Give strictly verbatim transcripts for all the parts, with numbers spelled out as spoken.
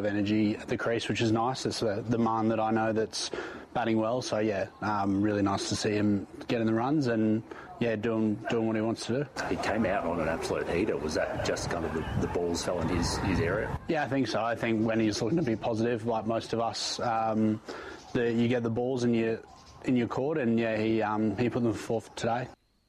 of energy at the crease, which is nice. It's the, the man that I know that's batting well. So, yeah, um, really nice to see him getting the runs and, yeah, doing doing what he wants to do. He came out on an absolute heater. Was that just kind of the, the balls fell in his, his area? Yeah, I think so. I think when he's looking to be positive, like most of us, um, the, you get the balls in your, in your court, and, yeah, he, um, he put them forth today.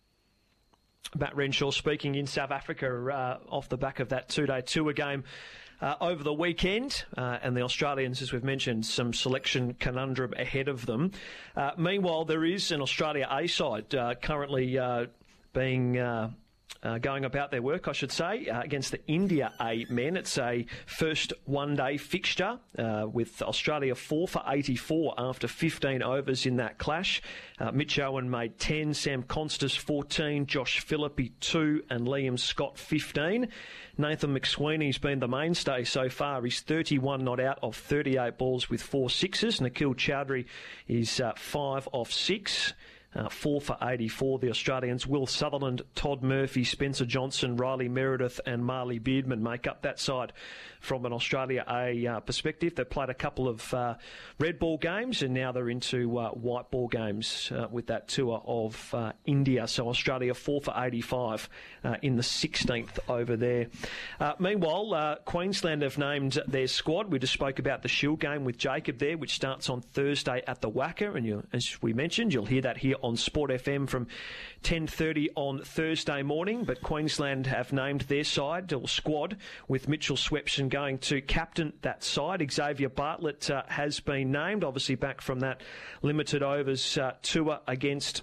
Matt Renshaw speaking in South Africa uh, off the back of that two-day tour game uh, over the weekend. Uh, and the Australians, as we've mentioned, some selection conundrum ahead of them. Uh, meanwhile, there is an Australia A side uh, currently uh, being... Uh, Uh, going about their work, I should say, uh, against the India A men. It's a first one-day fixture uh, with Australia four for eighty-four after fifteen overs in that clash. Uh, Mitch Owen made ten, Sam Constas fourteen, Josh Philippi two and Liam Scott fifteen. Nathan McSweeney's been the mainstay so far. He's thirty-one not out of thirty-eight balls with four sixes. Nikhil Chowdhury is uh, five off six. Uh, four for eighty-four, the Australians. Will Sutherland, Todd Murphy, Spencer Johnson, Riley Meredith and Marley Beardman make up that side from an Australia A uh, perspective. They've played a couple of uh, red ball games and now they're into uh, white ball games uh, with that tour of uh, India. So Australia four for eighty-five uh, in the sixteenth over there. Uh, meanwhile, uh, Queensland have named their squad. We just spoke about the Shield game with Jacob there, which starts on Thursday at the Wacker. And you, as we mentioned, you'll hear that here on Sport F M from ten thirty on Thursday morning. But Queensland have named their side, or squad, with Mitchell Swepson going to captain that side. Xavier Bartlett uh, has been named, obviously back from that limited overs uh, tour against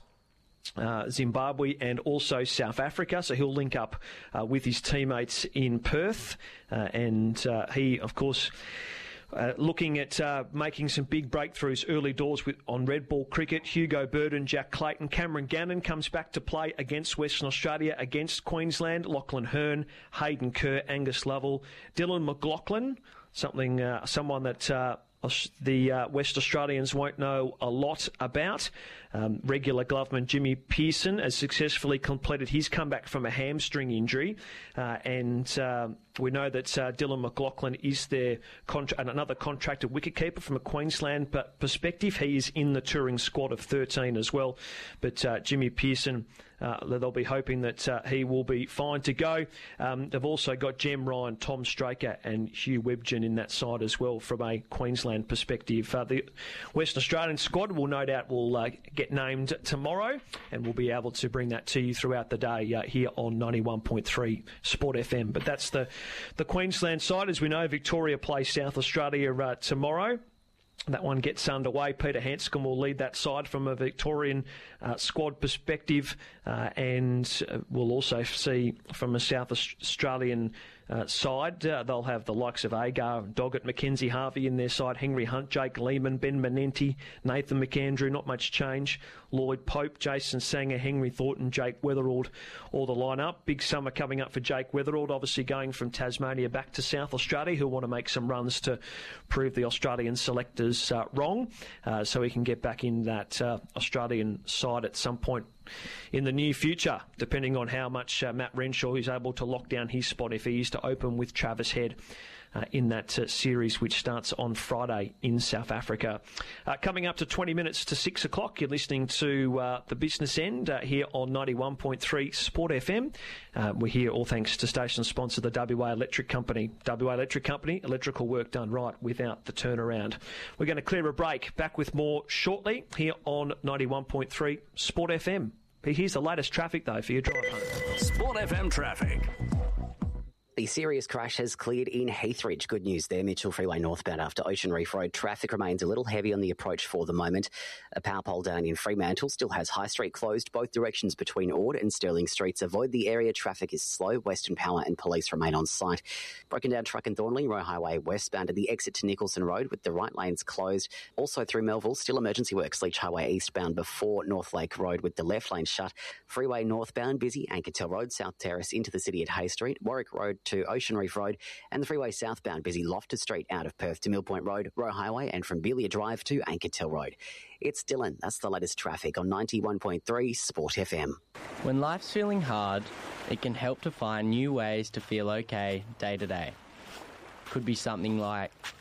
Uh, Zimbabwe and also South Africa, so he'll link up uh, with his teammates in Perth, uh, and uh, he, of course, Uh, looking at uh, making some big breakthroughs early doors with, on red ball cricket. Hugo Burden, Jack Clayton, Cameron Gannon comes back to play against Western Australia, against Queensland. Lachlan Hearn, Hayden Kerr, Angus Lovell, Dylan McLaughlin, something, uh, someone that uh, the uh, West Australians won't know a lot about. Um, regular gloveman Jimmy Pearson has successfully completed his comeback from a hamstring injury, uh, and uh, we know that uh, Dylan McLaughlin is their contra- another contracted wicketkeeper from a Queensland perspective. He is in the touring squad of thirteen as well, but uh, Jimmy Pearson, uh, they'll be hoping that uh, he will be fine to go. Um, they've also got Jem Ryan, Tom Straker and Hugh Webgen in that side as well from a Queensland perspective. Uh, the Western Australian squad will no doubt will uh, get named tomorrow, and we'll be able to bring that to you throughout the day uh, here on ninety-one point three Sport F M. But that's the, the Queensland side. As we know, Victoria plays South Australia uh, tomorrow. That one gets underway. Peter Hanscom will lead that side from a Victorian uh, squad perspective, uh, and uh, we'll also see from a South Australian uh, side, uh, they'll have the likes of Agar, Doggett, Mackenzie Harvey in their side, Henry Hunt, Jake Lehman, Ben Manenti, Nathan McAndrew, not much change, Lloyd Pope, Jason Sanger, Henry Thornton, Jake Weatherald, all the line-up. Big summer coming up for Jake Weatherald, obviously going from Tasmania back to South Australia. He'll want to make some runs to prove the Australian selectors uh, wrong, uh, so he can get back in that uh, Australian side at some point in the near future, depending on how much uh, Matt Renshaw is able to lock down his spot if he is to open with Travis Head uh, in that uh, series, which starts on Friday in South Africa. Uh, coming up to twenty minutes to six o'clock, you're listening to uh, The Business End uh, here on ninety-one point three Sport F M. Uh, we're here all thanks to station sponsor, the W A Electric Company. W A Electric Company, electrical work done right without the turnaround. We're going to clear a break. Back with more shortly here on ninety-one point three Sport F M. Here's the latest traffic, though, for your drive home. Sport F M traffic. The serious crash has cleared in Heathridge. Good news there. Mitchell Freeway northbound after Ocean Reef Road. Traffic remains a little heavy on the approach for the moment. A power pole down in Fremantle still has High Street closed both directions between Ord and Stirling Streets. Avoid the area. Traffic is slow. Western Power and police remain on site. Broken down truck in Thornley, Roe Highway westbound at the exit to Nicholson Road with the right lanes closed. Also through Melville, still emergency works. Leach Highway eastbound before North Lake Road with the left lane shut. Freeway northbound busy. Ankertel Road, South Terrace into the city at Hay Street. Warwick Road to Ocean Reef Road, and the freeway southbound busy Loftus Street out of Perth to Mill Point Road, Roe Highway, and from Belia Drive to Ankertel Road. It's Dylan. That's the latest traffic on ninety-one point three Sport F M. When life's feeling hard, it can help to find new ways to feel okay day to day. Could be something like